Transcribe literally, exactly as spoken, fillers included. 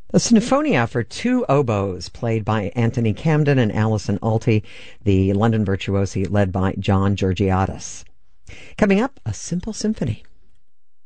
A sinfonia for two oboes, played by Anthony Camden and Alison Alty, the London virtuosi led by John Georgiadis. Coming up, A Simple Symphony.